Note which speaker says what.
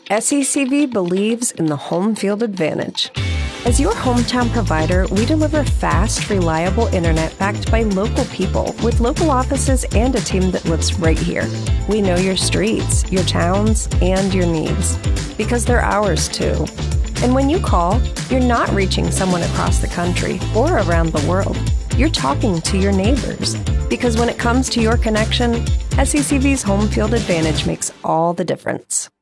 Speaker 1: SECV believes in the home field advantage. As your hometown provider, we deliver fast, reliable internet backed by local people with local offices and a team that lives right here. We know your streets, your towns, and your needs because they're ours too. And when you call, you're not reaching someone across the country or around the world. You're talking to your neighbors because when it comes to your connection, SECV's home field advantage makes all the difference.